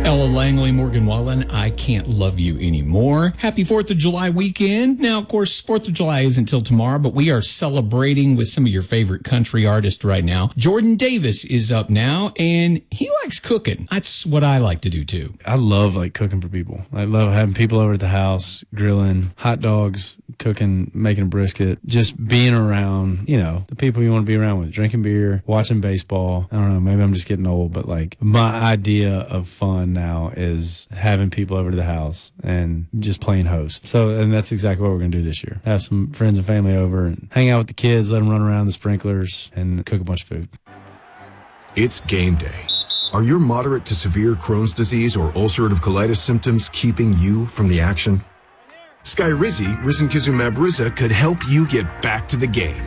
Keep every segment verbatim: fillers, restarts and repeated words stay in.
Ella Langley, Morgan Wallen, I Can't Love You Anymore. Happy fourth of July weekend. Now, of course, fourth of July isn't until tomorrow, but we are celebrating with some of your favorite country artists right now. Jordan Davis is up now, and he likes cooking. That's what I like to do, too. I love, like, cooking for people. I love having people over at the house, grilling, hot dogs, cooking, making a brisket, just being around, you know, the people you want to be around with, drinking beer, watching baseball. I don't know, maybe I'm just getting old, but, like, my idea of fun now is having people over to the house and just playing host. So, and that's exactly what we're going to do this year. Have some friends and family over and hang out with the kids, let them run around the sprinklers, and cook a bunch of food. It's game day. Are your moderate to severe Crohn's disease or ulcerative colitis symptoms keeping you from the action? Skyrizi, risankizumab Riza, could help you get back to the game.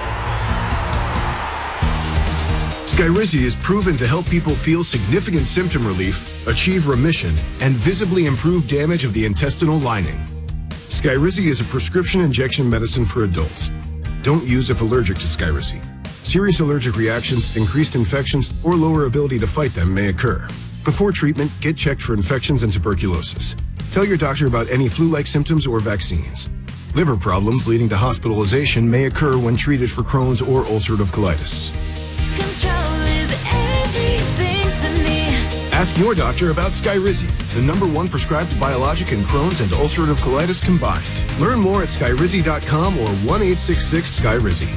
Skyrizi is proven to help people feel significant symptom relief, achieve remission, and visibly improve damage of the intestinal lining. Skyrizi is a prescription injection medicine for adults. Don't use if allergic to Skyrizi. Serious allergic reactions, increased infections, or lower ability to fight them may occur. Before treatment, get checked for infections and tuberculosis. Tell your doctor about any flu-like symptoms or vaccines. Liver problems leading to hospitalization may occur when treated for Crohn's or ulcerative colitis. Control is everything to me. Ask your doctor about Skyrizi, the number one prescribed biologic in Crohn's and ulcerative colitis combined. Learn more at skyrizi dot com or one eight six six Skyrizi.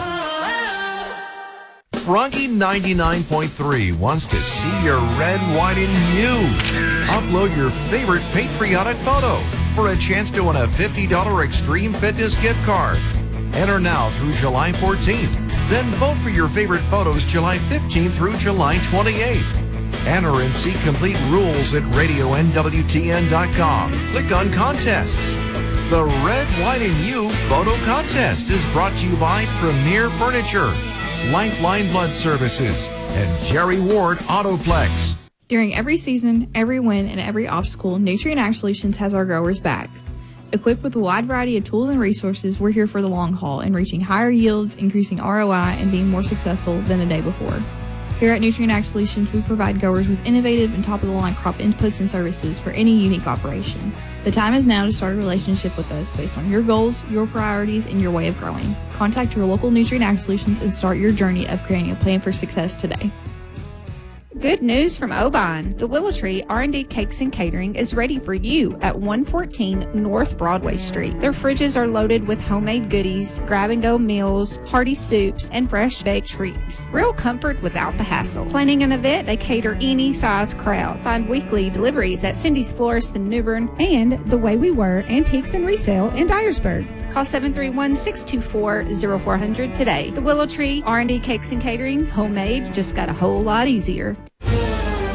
Froggy ninety-nine point three wants to see your red, white, and you. Upload your favorite patriotic photo for a chance to win a fifty dollars Extreme Fitness gift card. Enter now through July fourteenth. Then vote for your favorite photos July fifteenth through July twenty-eighth. Enter and see complete rules at radio N W T N dot com. Click on Contests. The Red, White, and You Photo Contest is brought to you by Premier Furniture, Lifeline Blood Services, and Jerry Ward Autoplex. During every season, every win, and every obstacle, Nutrient Ag Solutions has our growers' backs. Equipped with a wide variety of tools and resources, we're here for the long haul and reaching higher yields, increasing R O I, and being more successful than the day before. Here at Nutrient Ag Solutions, we provide growers with innovative and top-of-the-line crop inputs and services for any unique operation. The time is now to start a relationship with us based on your goals, your priorities, and your way of growing. Contact your local Nutrient Ag Solutions and start your journey of creating a plan for success today. Good news from Oban. The Willow Tree R and D Cakes and Catering is ready for you at one fourteen North Broadway Street. Their fridges are loaded with homemade goodies, grab-and-go meals, hearty soups, and fresh baked treats. Real comfort without the hassle. Planning an event, they cater any size crowd. Find weekly deliveries at Cindy's Florist in New Bern and The Way We Were Antiques and Resale in Dyersburg. Call seven three one, six two four, zero four zero zero today. The Willow Tree R and D Cakes and Catering, homemade, just got a whole lot easier.